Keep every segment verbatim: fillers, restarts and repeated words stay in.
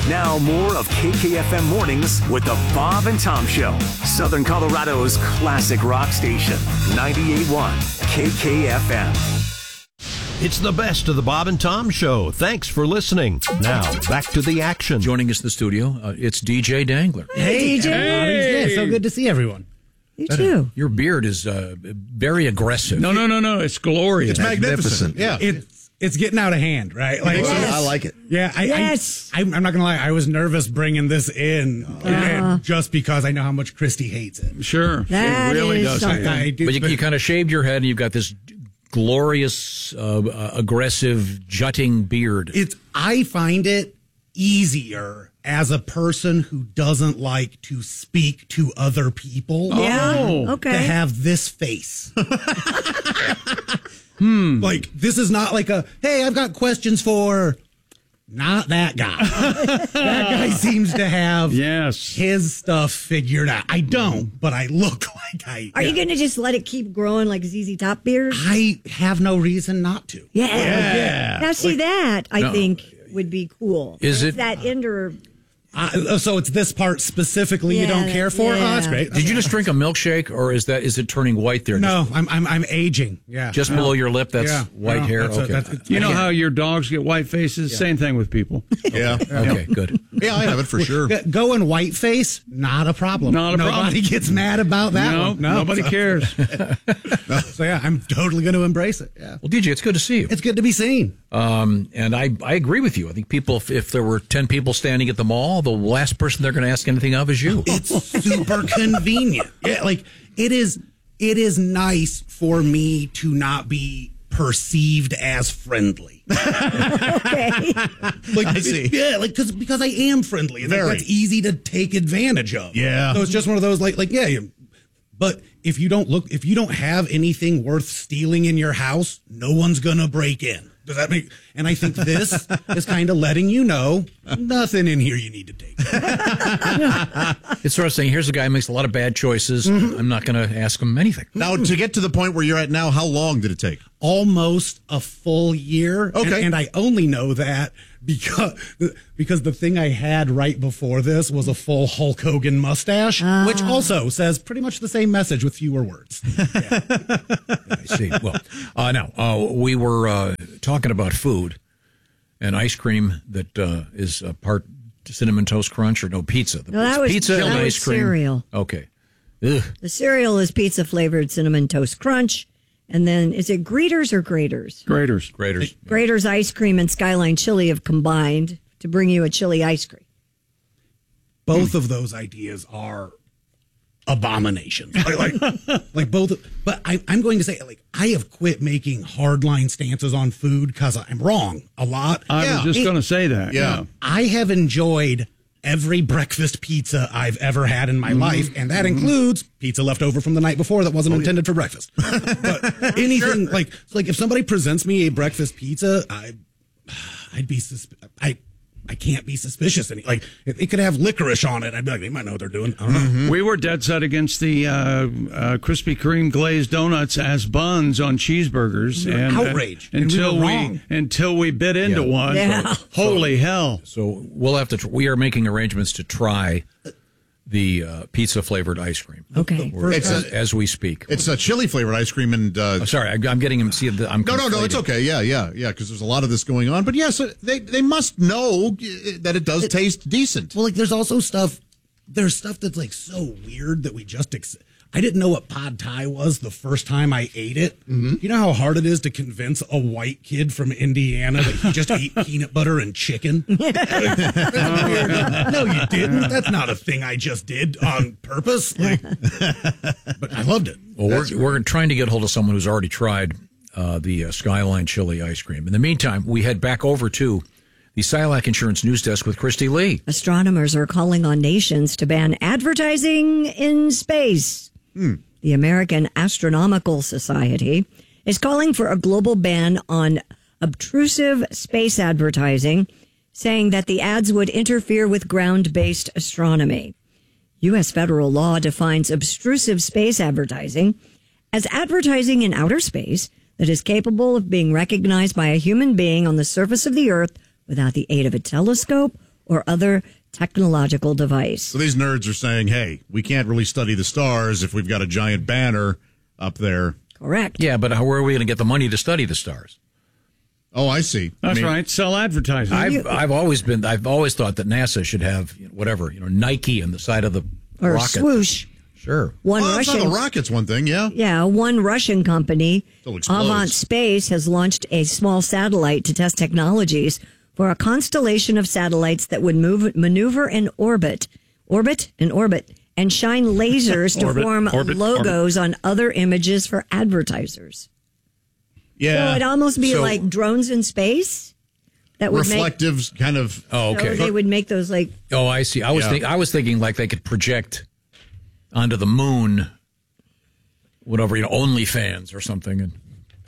Now more of K K F M Mornings with the Bob and Tom Show. Southern Colorado's classic rock station, ninety-eight point one K K F M. It's the best of the Bob and Tom Show. Thanks for listening. Now, back to the action. Joining us in the studio, uh, it's D J Dangler. Hey, D J. Hey. Yeah, so good to see everyone. You too. Your beard is uh, very aggressive. No, no, no, no. It's glorious. It's magnificent. Yeah. It's it's getting out of hand, right? Like, Yes. I like it. yeah, I, Yes. I, I'm I'm not going to lie. I was nervous bringing this in and just because I know how much Christy hates it. Sure. That it really is does. something. I do, But you, you kind of shaved your head and you've got this glorious, uh, uh, aggressive, jutting beard. It's I find it easier as a person who doesn't like to speak to other people. Yeah. Oh. Okay. To have this face. hmm. Like, this is not like a, hey, I've got questions for not that guy. That guy seems to have Yes. his stuff figured out. I don't, but I look like I. Are you going to just let it keep growing like Z Z Top beard? I have no reason not to. Yeah. Yeah. Now, see, that I No. think would be cool. Is It's it- that inner? Uh, so it's this part specifically you Yeah, don't care for? yeah. Oh, that's great. Did you just drink a milkshake, or is that is it turning white there? No, I'm I'm I'm aging. Yeah. Just No. below your lip, that's Yeah. white No, hair? that's a- okay. that's- You know I can't- how your dogs get white faces? Same thing with people. Yeah. okay, good. Yeah, I have it for sure. G- Going white face, not a problem. Not a problem. Nobody gets mad about that no, one. No, nobody so, cares. So yeah, I'm totally going to embrace it. Yeah, Well, D J, it's good to see you. it's good to be seen. Um, and I, I agree with you. I think people, if, if there were ten people standing at the mall, the last person they're going to ask anything of is you. It's super convenient. Yeah, like it is. It is nice for me to not be perceived as friendly. Okay. Like, I see. Yeah, like because because I am friendly. Like, Very. that's easy to take advantage of. Yeah. So it's just one of those like like yeah. You, but if you don't look, if you don't have anything worth stealing in your house, no one's gonna break in. Does that make? And I think this is kind of letting you know nothing in here you need to take. It's sort of saying, here's a guy who makes a lot of bad choices. I'm not going to ask him anything. Now, to get to the point where you're at now, how long did it take? Almost a full year. Okay. And, and I only know that because because the thing I had right before this was a full Hulk Hogan mustache, which also says pretty much the same message with fewer words. I see. Well, uh, now, uh, we were uh, talking about food and ice cream that uh, is a part Cinnamon Toast Crunch or no pizza. The No, that was- pizza that and was ice cream. cereal. Okay. Ugh. The cereal is pizza flavored Cinnamon Toast Crunch. And then is it Greeters or Graters? Graders. Graders. Graters ice cream and Skyline chili have combined to bring you a chili ice cream. Both of those ideas are abominations. Like, like, like both. But I, I'm going to say, like, I have quit making hardline stances on food because I'm wrong a lot. I Yeah. was just It- going to say that. Yeah. I have enjoyed every breakfast pizza I've ever had in my life, and that includes pizza left over from the night before that wasn't intended for breakfast. But anything like like if somebody presents me a breakfast pizza, I I'd be susp- I I can't be suspicious any like it, it could have licorice on it. I'd be like, they might know what they're doing. I don't know. We were dead set against the uh, uh, Krispy Kreme glazed donuts as buns on cheeseburgers, and uh, Outrage. And we until were we, wrong. until we bit into Yeah. one. Yeah. Holy hell! So we'll have to. Tr- we are making arrangements to try the uh, pizza flavored ice cream. Okay. We're- It's as, a- as we speak. It's a chili flavored ice cream, and uh, Oh, sorry, I, I'm getting him. See, the, I'm no, no, no, it's conflating. okay. Yeah, yeah, yeah, because there's a lot of this going on. But yes, they they must know that it does taste decent. Well, like there's also stuff. There's stuff that's like so weird that we just. Ex- I didn't know what pad thai was the first time I ate it. You know how hard it is to convince a white kid from Indiana that he just ate peanut butter and chicken? No, you didn't. That's not a thing I just did on purpose. Like, but I loved it. Well, we're, we're trying to get hold of someone who's already tried uh, the uh, Skyline chili ice cream. In the meantime, we head back over to the Silac Insurance News Desk with Christy Lee. Astronomers are calling on nations to ban advertising in space. The American Astronomical Society is calling for a global ban on obtrusive space advertising, saying that the ads would interfere with ground-based astronomy. U S federal law defines obtrusive space advertising as advertising in outer space that is capable of being recognized by a human being on the surface of the Earth without the aid of a telescope or other technological device. So these nerds are saying, hey, we can't really study the stars if we've got a giant banner up there. Correct. Yeah, but how, where are we going to get the money to study the stars? Oh, I see. That's I mean, right. Sell advertising. I've I've always been I've always thought that NASA should have you know, whatever you know Nike on the side of the Or rocket. swoosh. Sure. One well, that's Russian. not the rocket's one thing, yeah. Yeah, one Russian company, Still explodes. Avant Space, has launched a small satellite to test technologies for a constellation of satellites that would move, maneuver in orbit, orbit and orbit, and shine lasers to Orbit, form orbit, logos on other images for advertisers. Yeah. So it'd almost be So- like drones in space. That would Reflective kind of. Oh, make. okay. So they would make those like. Oh, I see. I was Yeah. think I was thinking like they could project onto the moon, whatever you know, OnlyFans or something. And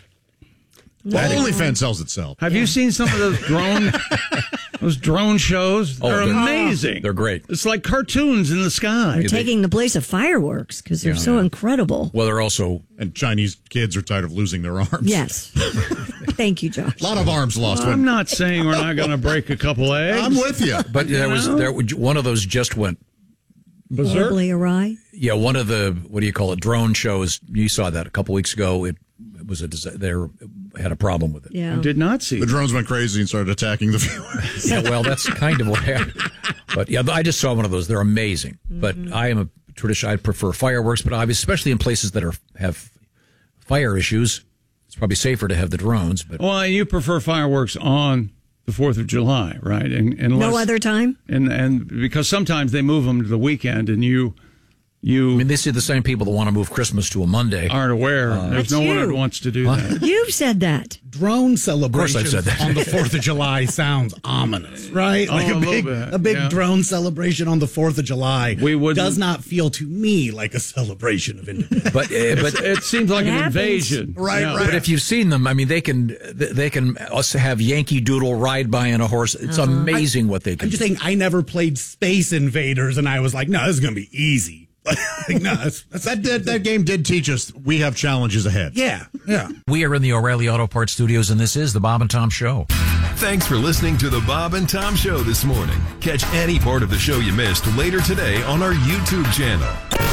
Well, OnlyFans sells itself. Have you seen some of those drone those drone shows? Oh, They're, they're- amazing. they're great. It's like cartoons in the sky. They're taking the place of fireworks because they're Yeah. so incredible. well, they're also And Chinese kids are tired of losing their arms. Yes. Thank you, Josh. A lot of arms lost. I'm not saying we're not going to break a couple eggs. I'm with you. But there was there one of those just went. Horribly awry. Yeah, one of the what do you call it? Drone shows. You saw that a couple weeks ago. It, it was a disa- they had a problem with it. Yeah. I did not see The that. drones went crazy and started attacking the viewers. Yeah, well, that's kind of what happened. But yeah, I just saw one of those. They're amazing. But I am a tradition. I prefer fireworks, but obviously, especially in places that are have fire issues, it's probably safer to have the drones. But Well, you prefer fireworks on the fourth of July, right? And, unless, No other time? And and because sometimes they move them to the weekend, and you you I mean, these are the same people that want to move Christmas to a Monday. aren't aware. There's That's no one you. that wants to do that. You've said that. Drone celebrations said that. on the fourth of July sounds ominous, right? Oh, Like a a, little big, bit, a big yeah. drone celebration on the fourth of July We wouldn't- does not feel to me like a celebration of independence. But uh, but It seems like It an happens. invasion. Right, Yeah. right. But if you've seen them, I mean, they can they can also have Yankee Doodle ride by on a horse. It's amazing what they can. I'm just do. saying, I never played Space Invaders, and I was like, no, this is going to be easy. like, no, that's, that's That did, that game did teach us we have challenges ahead. yeah, yeah. We are in the O'Reilly Auto Parts studios, and this is the Bob and Tom Show. Thanks for listening to the Bob and Tom Show this morning. Catch any part of the show you missed later today on our YouTube channel.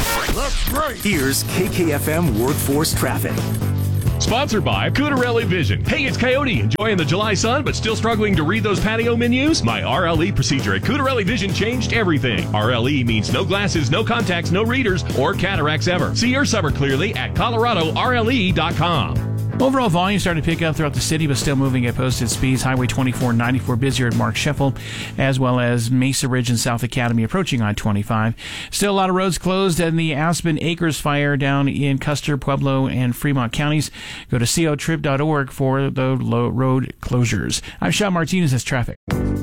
Here's K K F M Workforce Traffic. Sponsored by Cutarelli Vision. Hey, it's Coyote. Enjoying the July sun, but still struggling to read those patio menus? My R L E procedure at Cutarelli Vision changed everything. R L E means no glasses, no contacts, no readers, or cataracts ever. See your summer clearly at Colorado R L E dot com. Overall volume starting to pick up throughout the city, but still moving at posted speeds. Highway twenty-four ninety-four busier at Mark Sheffield, as well as Mesa Ridge and South Academy approaching I twenty-five. Still a lot of roads closed, and the Aspen Acres fire down in Custer, Pueblo, and Fremont counties. Go to co trip dot org for the low road closures. I'm Sean Martinez as traffic.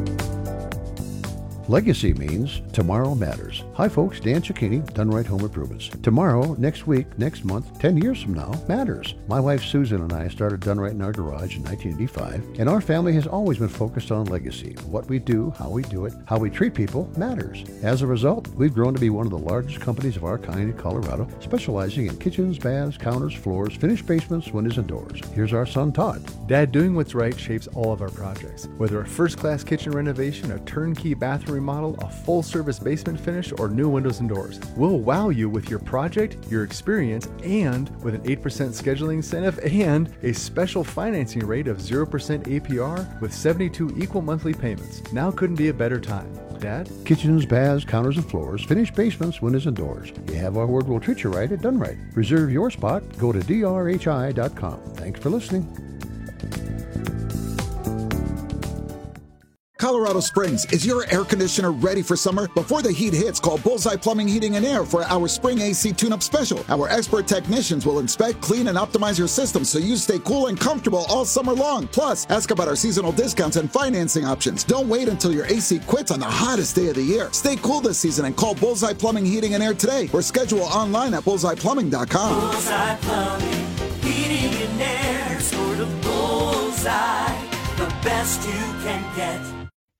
Legacy means tomorrow matters. Hi folks, Dan Cicchini, Done Right Home Improvements. Tomorrow, next week, next month, ten years from now matters. My wife Susan and I started Done Right in our garage in nineteen eighty-five, and our family has always been focused on legacy. What we do, how we do it, how we treat people matters. As a result, we've grown to be one of the largest companies of our kind in Colorado, specializing in kitchens, baths, counters, floors, finished basements, windows, and doors. Here's our son Todd. Dad, doing what's right shapes all of our projects. Whether a first-class kitchen renovation, a turnkey bathroom remodel, a full-service basement finish, or new windows and doors, we'll wow you with your project, your experience, and with an eight percent scheduling incentive and a special financing rate of zero percent A P R with seventy-two equal monthly payments. Now couldn't be a better time. Dad? Kitchens, baths, counters, and floors, finished basements, windows, and doors. You have our word, we'll treat you right at Done Right. Reserve your spot. Go to D R H I dot com. Thanks for listening. Colorado Springs, is your air conditioner ready for summer? Before the heat hits, call Bullseye Plumbing, Heating, and Air for our Spring A C Tune-Up Special. Our expert technicians will inspect, clean, and optimize your system so you stay cool and comfortable all summer long. Plus, ask about our seasonal discounts and financing options. Don't wait until your A C quits on the hottest day of the year. Stay cool this season and call Bullseye Plumbing, Heating, and Air today or schedule online at bullseye plumbing dot com. Bullseye Plumbing, Heating, and Air. Sort of Bullseye, the best you can get.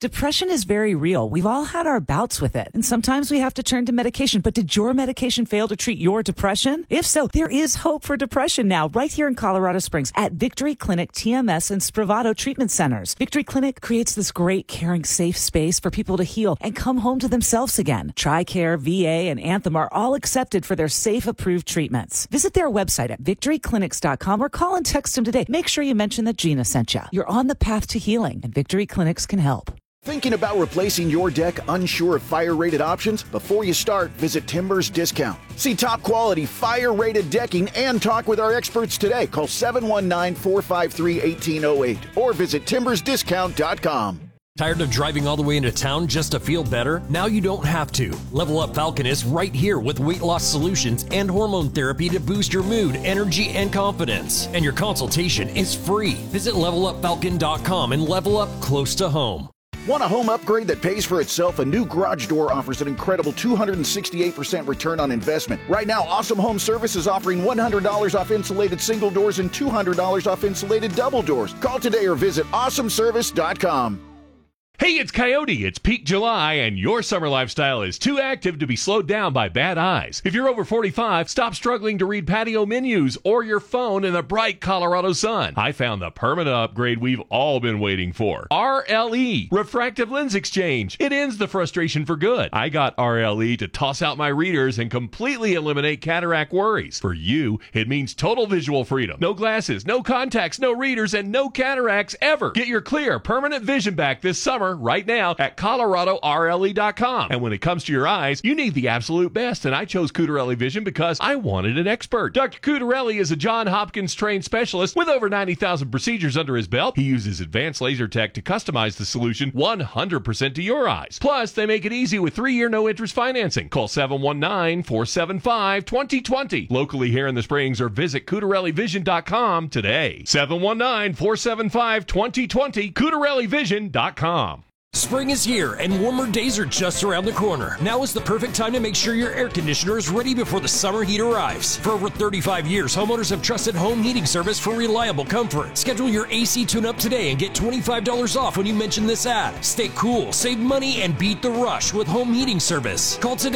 Depression is very real. We've all had our bouts with it, and sometimes we have to turn to medication. But did your medication fail to treat your depression? If so, there is hope for depression now, right here in Colorado Springs at Victory Clinic, T M S, and Spravato Treatment Centers. Victory Clinic creates this great, caring, safe space for people to heal and come home to themselves again. TRICARE, V A, and Anthem are all accepted for their safe, approved treatments. Visit their website at victory clinics dot com or call and text them today. Make sure you mention that Gina sent you. You're on the path to healing, and Victory Clinics can help. Thinking about replacing your deck, unsure of fire-rated options? Before you start, visit Timbers Discount. See top-quality, fire-rated decking and talk with our experts today. Call seven one nine, four five three, one eight zero eight or visit timbers discount dot com. Tired of driving all the way into town just to feel better? Now you don't have to. Level Up Falcon is right here with weight loss solutions and hormone therapy to boost your mood, energy, and confidence. And your consultation is free. Visit level up falcon dot com and level up close to home. Want a home upgrade that pays for itself? A new garage door offers an incredible two hundred sixty-eight percent return on investment. Right now, Awesome Home Service is offering one hundred dollars off insulated single doors and two hundred dollars off insulated double doors. Call today or visit awesome service dot com. Hey, it's Coyote. It's peak July, and your summer lifestyle is too active to be slowed down by bad eyes. If you're over forty-five, stop struggling to read patio menus or your phone in the bright Colorado sun. I found the permanent upgrade we've all been waiting for. R L E, Refractive Lens Exchange. It ends the frustration for good. I got R L E to toss out my readers and completely eliminate cataract worries. For you, it means total visual freedom. No glasses, no contacts, no readers, and no cataracts ever. Get your clear, permanent vision back this summer right now at colorado R L E dot com. And when it comes to your eyes, you need the absolute best, and I chose Cutarelli Vision because I wanted an expert. Doctor Cutarelli is a Johns Hopkins trained specialist with over ninety thousand procedures under his belt. He uses advanced laser tech to customize the solution one hundred percent to your eyes. Plus, they make it easy with three-year no-interest financing. Call seven one nine, four seven five, two zero two zero locally here in the Springs, or visit Cutarelli Vision dot com today. seven one nine, four seven five, two zero two zero, Cutarelli Vision dot com. Spring is here and warmer days are just around the corner. Now is the perfect time to make sure your air conditioner is ready before the summer heat arrives. For over thirty-five years, homeowners have trusted Home Heating Service for reliable comfort. Schedule your A C tune-up today and get twenty-five dollars off when you mention this ad. Stay cool, save money, and beat the rush with Home Heating Service. Call today.